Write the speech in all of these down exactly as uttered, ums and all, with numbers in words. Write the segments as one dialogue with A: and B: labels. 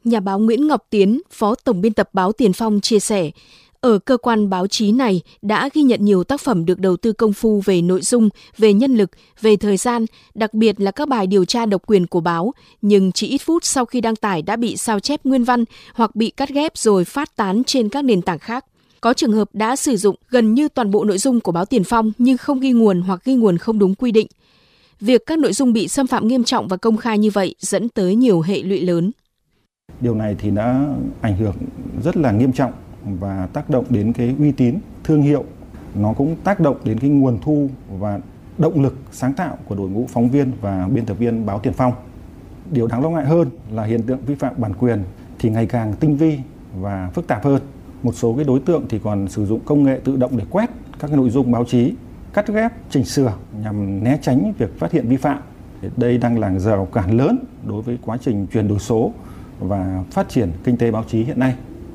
A: Nhà báo Nguyễn Ngọc Tiến, Phó Tổng biên tập báo Tiền Phong chia sẻ, ở cơ quan báo chí này đã ghi nhận nhiều tác phẩm được đầu tư công phu về nội dung, về nhân lực, về thời gian, đặc biệt là các bài điều tra độc quyền của báo, nhưng chỉ ít phút sau khi đăng tải đã bị sao chép nguyên văn hoặc bị cắt ghép rồi phát tán trên các nền tảng khác. Có trường hợp đã sử dụng gần như toàn bộ nội dung của báo Tiền Phong nhưng không ghi nguồn hoặc ghi nguồn không đúng quy định. Việc các nội dung bị xâm phạm nghiêm trọng và công khai như vậy dẫn tới nhiều hệ lụy lớn.
B: Điều này thì đã ảnh hưởng rất là nghiêm trọng và tác động đến cái uy tín, thương hiệu. Nó cũng tác động đến cái nguồn thu và động lực sáng tạo của đội ngũ phóng viên và biên tập viên báo Tiền Phong. Điều đáng lo ngại hơn là hiện tượng vi phạm bản quyền thì ngày càng tinh vi và phức tạp hơn. Một số cái đối tượng thì còn sử dụng công nghệ tự động để quét các cái nội dung báo chí, cắt ghép, chỉnh sửa nhằm né tránh việc phát hiện vi phạm. Đây đang là rào cản lớn đối với quá trình chuyển đổi số và phát triển kinh tế báo chí hiện nay.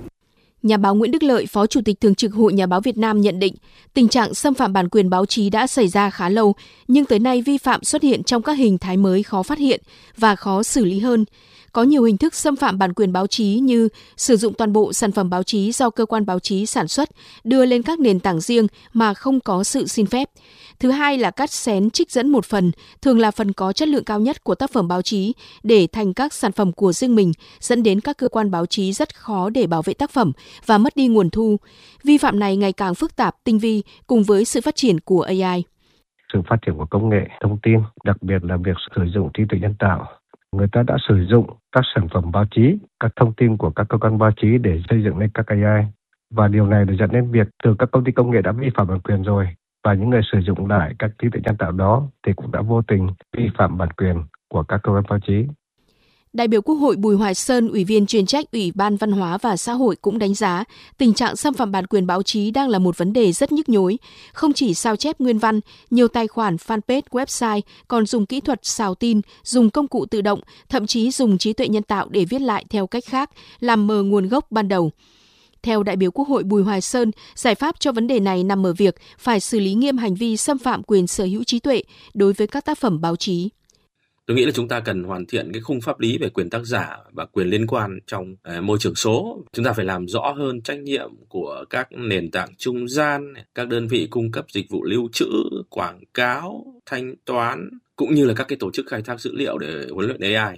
A: Nhà báo Nguyễn Đức Lợi, Phó Chủ tịch Thường trực Hội Nhà báo Việt Nam nhận định, tình trạng xâm phạm bản quyền báo chí đã xảy ra khá lâu, nhưng tới nay vi phạm xuất hiện trong các hình thái mới khó phát hiện và khó xử lý hơn. Có nhiều hình thức xâm phạm bản quyền báo chí như sử dụng toàn bộ sản phẩm báo chí do cơ quan báo chí sản xuất, đưa lên các nền tảng riêng mà không có sự xin phép. Thứ hai là cắt xén trích dẫn một phần, thường là phần có chất lượng cao nhất của tác phẩm báo chí, để thành các sản phẩm của riêng mình, dẫn đến các cơ quan báo chí rất khó để bảo vệ tác phẩm và mất đi nguồn thu. Vi phạm này ngày càng phức tạp, tinh vi cùng với sự phát triển của a i.
C: Sự phát triển của công nghệ thông tin, đặc biệt là việc sử dụng trí tuệ nhân tạo. Người ta đã sử dụng các sản phẩm báo chí, các thông tin của các cơ quan báo chí để xây dựng lên các a i. Và điều này đã dẫn đến việc từ các công ty công nghệ đã vi phạm bản quyền rồi. Và những người sử dụng lại các trí tuệ nhân tạo đó thì cũng đã vô tình vi phạm bản quyền của các cơ quan báo chí.
A: Đại biểu Quốc hội Bùi Hoài Sơn, Ủy viên chuyên trách Ủy ban Văn hóa và Xã hội cũng đánh giá tình trạng xâm phạm bản quyền báo chí đang là một vấn đề rất nhức nhối. Không chỉ sao chép nguyên văn, nhiều tài khoản, fanpage, website còn dùng kỹ thuật xào tin, dùng công cụ tự động, thậm chí dùng trí tuệ nhân tạo để viết lại theo cách khác, làm mờ nguồn gốc ban đầu. Theo đại biểu Quốc hội Bùi Hoài Sơn, giải pháp cho vấn đề này nằm ở việc phải xử lý nghiêm hành vi xâm phạm quyền sở hữu trí tuệ đối với các tác phẩm báo chí.
D: Tôi nghĩ là chúng ta cần hoàn thiện cái khung pháp lý về quyền tác giả và quyền liên quan trong uh, môi trường số. Chúng ta phải làm rõ hơn trách nhiệm của các nền tảng trung gian, các đơn vị cung cấp dịch vụ lưu trữ, quảng cáo, thanh toán, cũng như là các cái tổ chức khai thác dữ liệu để huấn luyện a i.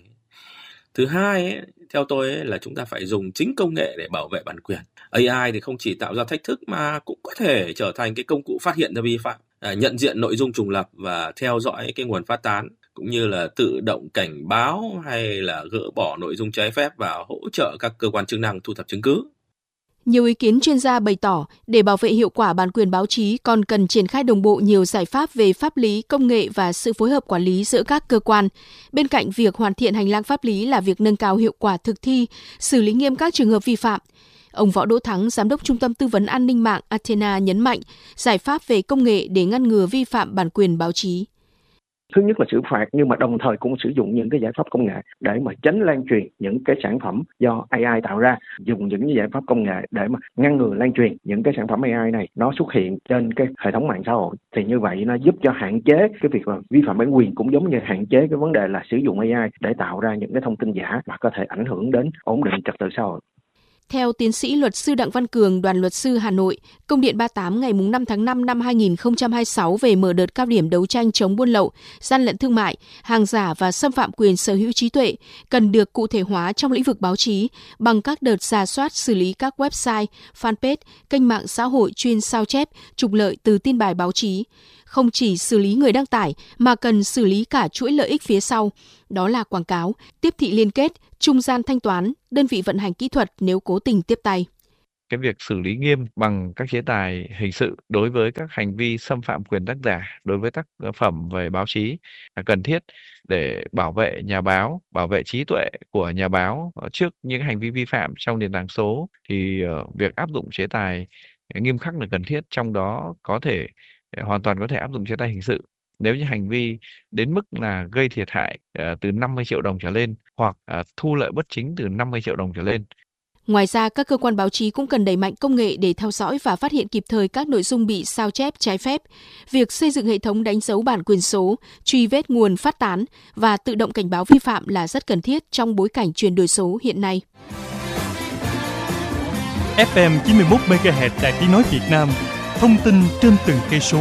D: Thứ hai, ấy, theo tôi ấy, là chúng ta phải dùng chính công nghệ để bảo vệ bản quyền. a i thì không chỉ tạo ra thách thức mà cũng có thể trở thành cái công cụ phát hiện ra vi phạm, à, nhận diện nội dung trùng lập và theo dõi cái nguồn phát tán, cũng như là tự động cảnh báo hay là gỡ bỏ nội dung trái phép và hỗ trợ các cơ quan chức năng thu thập chứng cứ.
A: Nhiều ý kiến chuyên gia bày tỏ, để bảo vệ hiệu quả bản quyền báo chí còn cần triển khai đồng bộ nhiều giải pháp về pháp lý, công nghệ và sự phối hợp quản lý giữa các cơ quan. Bên cạnh việc hoàn thiện hành lang pháp lý là việc nâng cao hiệu quả thực thi, xử lý nghiêm các trường hợp vi phạm. Ông Võ Đỗ Thắng, Giám đốc Trung tâm Tư vấn An ninh mạng Athena nhấn mạnh, giải pháp về công nghệ để ngăn ngừa vi phạm bản quyền báo chí.
E: Thứ nhất là xử phạt, nhưng mà đồng thời cũng sử dụng những cái giải pháp công nghệ để mà tránh lan truyền những cái sản phẩm do a i tạo ra, dùng những giải pháp công nghệ để mà ngăn ngừa lan truyền những cái sản phẩm a i này nó xuất hiện trên cái hệ thống mạng xã hội. Thì như vậy nó giúp cho hạn chế cái việc là vi phạm bản quyền, cũng giống như hạn chế cái vấn đề là sử dụng a i để tạo ra những cái thông tin giả mà có thể ảnh hưởng đến ổn định trật tự xã hội.
A: Theo tiến sĩ luật sư Đặng Văn Cường, Đoàn luật sư Hà Nội, Công điện ba mươi tám ngày năm tháng năm năm hai nghìn không trăm hai mươi sáu về mở đợt cao điểm đấu tranh chống buôn lậu, gian lận thương mại, hàng giả và xâm phạm quyền sở hữu trí tuệ cần được cụ thể hóa trong lĩnh vực báo chí bằng các đợt rà soát xử lý các website, fanpage, kênh mạng xã hội chuyên sao chép, trục lợi từ tin bài báo chí. Không chỉ xử lý người đăng tải mà cần xử lý cả chuỗi lợi ích phía sau, đó là quảng cáo, tiếp thị liên kết, trung gian thanh toán, đơn vị vận hành kỹ thuật nếu cố tình tiếp tay.
F: Cái việc xử lý nghiêm bằng các chế tài hình sự đối với các hành vi xâm phạm quyền tác giả đối với tác phẩm về báo chí là cần thiết để bảo vệ nhà báo, bảo vệ trí tuệ của nhà báo trước những hành vi vi phạm trong nền tảng số. Thì việc áp dụng chế tài nghiêm khắc là cần thiết, trong đó có thể hoàn toàn có thể áp dụng chế tài hình sự nếu như hành vi đến mức là gây thiệt hại uh, từ năm mươi triệu đồng trở lên hoặc uh, thu lợi bất chính từ năm mươi triệu đồng trở lên.
A: Ngoài ra, các cơ quan báo chí cũng cần đẩy mạnh công nghệ để theo dõi và phát hiện kịp thời các nội dung bị sao chép trái phép. Việc xây dựng hệ thống đánh dấu bản quyền số, truy vết nguồn phát tán và tự động cảnh báo vi phạm là rất cần thiết trong bối cảnh chuyển đổi số hiện nay.
G: ép em chín mươi mốt mê ga héc Đài Tiếng nói Việt Nam, thông tin trên từng cây số.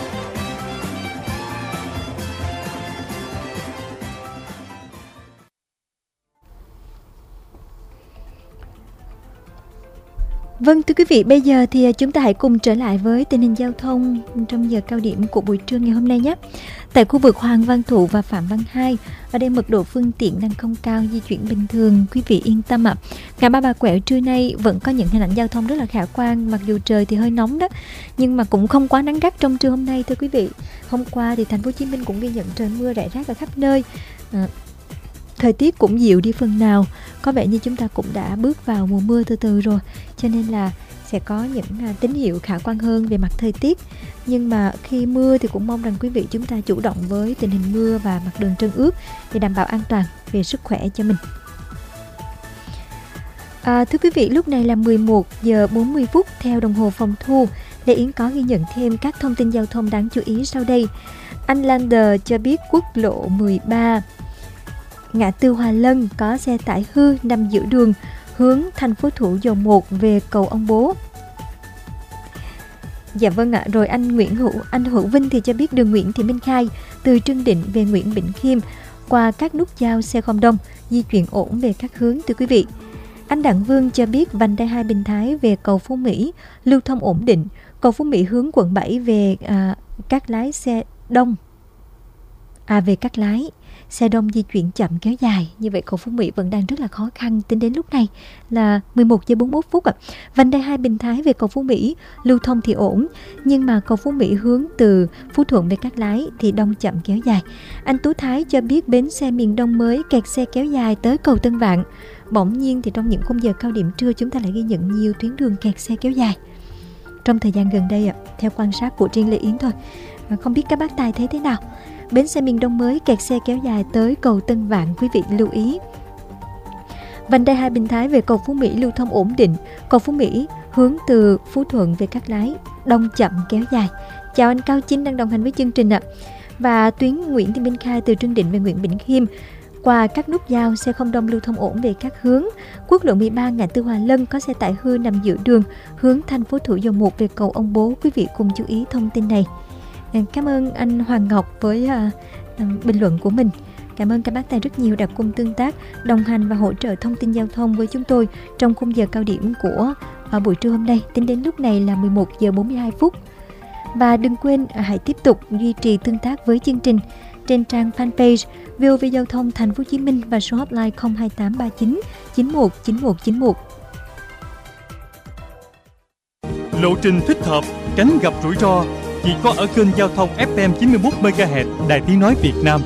H: Vâng, thưa quý vị, bây giờ thì chúng ta hãy cùng trở lại với tình hình giao thông trong giờ cao điểm của buổi trưa ngày hôm nay nhé. Tại khu vực Hoàng Văn Thụ và Phạm Văn Hai, ở đây mật độ phương tiện đang không cao, di chuyển bình thường, quý vị yên tâm ạ. Ngã ba Bà Quẹo trưa nay vẫn có những hình ảnh giao thông rất là khả quan, mặc dù trời thì hơi nóng đó, nhưng mà cũng không quá nắng gắt trong trưa hôm nay thưa quý vị. Hôm qua thì thành phố Hồ Chí Minh cũng ghi nhận trời mưa rải rác ở khắp nơi. À, thời tiết cũng dịu đi phần nào, có vẻ như chúng ta cũng đã bước vào mùa mưa từ từ rồi, cho nên là sẽ có những tín hiệu khả quan hơn về mặt thời tiết. Nhưng mà khi mưa thì cũng mong rằng quý vị chúng ta chủ động với tình hình mưa và mặt đường trơn ướt để đảm bảo an toàn về sức khỏe cho mình. À, thưa quý vị, lúc này là mười một giờ bốn mươi phút theo đồng hồ phòng thu. Lê Yến có ghi nhận thêm các thông tin giao thông đáng chú ý sau đây. Anh Lander cho biết quốc lộ mười ba ngã tư Hòa Lân có xe tải hư nằm giữa đường hướng thành phố Thủ Dầu Một về cầu Ông Bố. Dạ vâng ạ, rồi anh Nguyễn Hữu anh Hữu Vinh thì cho biết đường Nguyễn Thị Minh Khai từ Trương Định về Nguyễn Bỉnh Khiêm qua các nút giao xe không đông, di chuyển ổn về các hướng thưa quý vị. Anh Đặng Vương cho biết vành đai hai Bình Thái về cầu Phú Mỹ lưu thông ổn định, cầu Phú Mỹ hướng quận bảy về à, các lái xe đông à về các lái xe đông di chuyển chậm kéo dài. Như vậy cầu Phú Mỹ vẫn đang rất là khó khăn tính đến lúc này là mười một giờ bốn mươi mốt phút ạ. Vành đai hai Bình Thái về cầu Phú Mỹ lưu thông thì ổn, nhưng mà cầu Phú Mỹ hướng từ Phú Thuận về Cát Lái thì đông chậm kéo dài. Anh Tú Thái cho biết bến xe miền Đông mới kẹt xe kéo dài tới cầu Tân Vạn. Bỗng nhiên thì trong những khung giờ cao điểm trưa chúng ta lại ghi nhận nhiều tuyến đường kẹt xe kéo dài trong thời gian gần đây ạ, theo quan sát của riêng Lê Yến thôi. Không biết các bác tài thấy thế nào? Bến xe miền Đông mới kẹt xe kéo dài tới cầu Tân Vạn, quý vị lưu ý. Vành đai hai Bình Thái về cầu Phú Mỹ lưu thông ổn định, cầu Phú Mỹ hướng từ Phú Thuận về Cát Lái đông chậm kéo dài. Chào anh Cao Chinh đang đồng hành với chương trình ạ. Và tuyến Nguyễn Thị Minh Khai từ Trương Định về Nguyễn Bỉnh Khiêm qua các nút giao xe không đông lưu thông ổn về các hướng. Quốc lộ mười ba ngã tư Hòa Lân có xe tải hư nằm giữa đường hướng thành phố Thủ Dầu Một về cầu Ông Bố, quý vị cùng chú ý thông tin này. Cảm ơn anh Hoàng Ngọc với uh, bình luận của mình. Cảm ơn các bác tài rất nhiều đã cùng tương tác, đồng hành và hỗ trợ thông tin giao thông với chúng tôi trong khung giờ cao điểm của uh, buổi trưa hôm nay. Tính đến lúc này là mười một giờ bốn mươi hai phút. Và đừng quên uh, hãy tiếp tục duy trì tương tác với chương trình trên trang fanpage vê o vê Giao thông Thành phố Hồ Chí Minh và số hotline không hai tám ba chín chín một chín một chín một.
G: Lộ trình thích hợp, tránh gặp rủi ro chỉ có ở kênh giao thông ép em chín mươi mốt mê ga héc Đài Tiếng nói Việt Nam.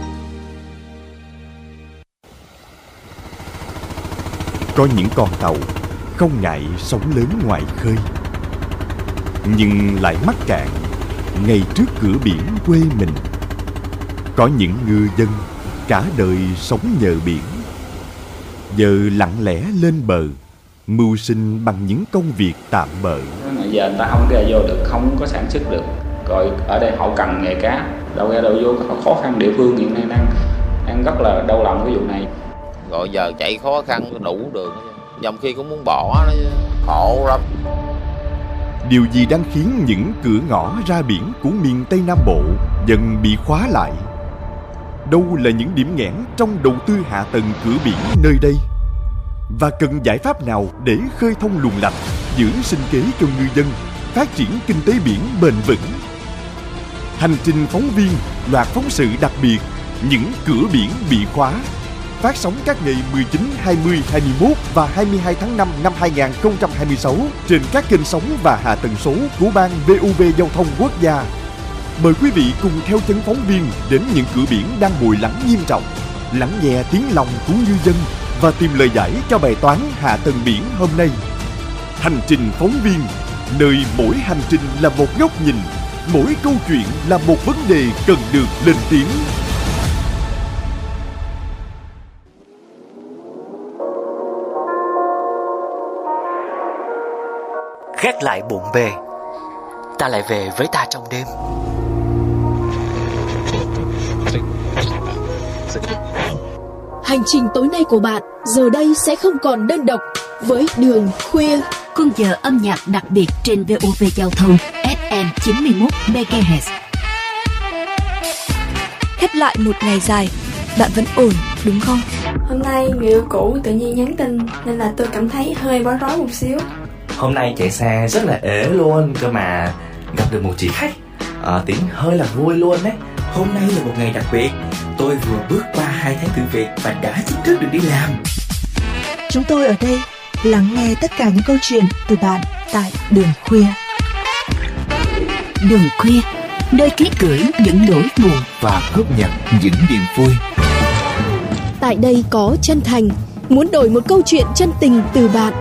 I: Có những con tàu không ngại sóng lớn ngoài khơi, nhưng lại mắc cạn ngay trước cửa biển quê mình. Có những ngư dân cả đời sống nhờ biển, giờ lặng lẽ lên bờ, mưu sinh bằng những công việc tạm bợ.
J: Giờ người ta không ra vô được, không có sản xuất được. Rồi ở đây họ cần nghề cá, đâu ra đâu vô, khó khăn địa phương hiện nay đang đang rất là đau lòng cái vụ này.
K: Rồi giờ chạy khó khăn đủ đường, dòng khi cũng muốn bỏ nó khổ lắm.
I: Điều gì đang khiến những cửa ngõ ra biển của miền Tây Nam Bộ dần bị khóa lại? Đâu là những điểm nghẽn trong đầu tư hạ tầng cửa biển nơi đây? Và cần giải pháp nào để khơi thông luồng lạch, giữ sinh kế cho ngư dân, phát triển kinh tế biển bền vững? Hành trình phóng viên, loạt phóng sự đặc biệt, những cửa biển bị khóa, phát sóng các ngày mười chín, hai mươi, hai mươi mốt và hai mươi hai tháng năm năm hai nghìn không trăm hai mươi sáu trên các kênh sóng và hạ tầng số của Ban vê o vê Giao thông Quốc gia. Mời quý vị cùng theo chân phóng viên đến những cửa biển đang bồi lắng nghiêm trọng, lắng nghe tiếng lòng của ngư dân và tìm lời giải cho bài toán hạ tầng biển hôm nay. Hành trình phóng viên, nơi mỗi hành trình là một góc nhìn, mỗi câu chuyện là một vấn đề cần được lên tiếng.
L: gác lại bộn bề, ta lại về với ta trong đêm.
A: Hành trình tối nay của bạn giờ đây sẽ không còn đơn độc với Đường Khuya.
M: Khung giờ âm nhạc đặc biệt trên vê o vê Giao thông ép em chín mươi mốt mê ga héc.
N: Khép lại một ngày dài, bạn vẫn ổn đúng không?
O: Hôm nay người yêu cũ tự nhiên nhắn tin nên là tôi cảm thấy hơi bối rối một xíu.
P: Hôm nay chạy xe rất là ế luôn, cơ mà gặp được một chị khách à, tính hơi là vui luôn đấy. Hôm nay là một ngày đặc biệt, tôi vừa bước qua hai tháng thử việc và đã chính thức được đi làm.
N: Chúng tôi ở đây lắng nghe tất cả những câu chuyện từ bạn tại Đường Khuya.
M: Đường Khuya, nơi ký gửi những nỗi buồn
I: và góp nhặt những niềm vui.
A: Tại đây có chân thành, muốn đổi một câu chuyện chân tình từ bạn.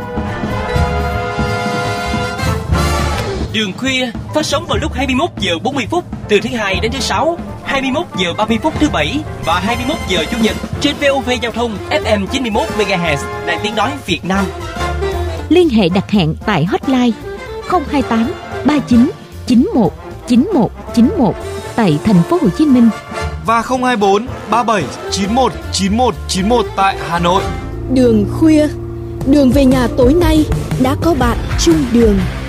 Q: Đường Khuya phát sóng vào lúc hai mươi mốt giờ bốn mươi phút từ thứ hai đến thứ sáu, hai mươi mốt giờ ba mươi phút thứ bảy và hai mươi mốt giờ chủ nhật trên vê o vê Giao thông ép em chín mươi mốt mê ga héc, Đài Tiếng nói Việt Nam.
M: Liên hệ đặt hẹn tại hotline không hai tám ba chín chín một chín một chín một tại thành phố Hồ Chí Minh
R: và không hai bốn ba bảy chín một chín một chín một tại Hà Nội.
A: Đường Khuya, đường về nhà tối nay đã có bạn chung đường.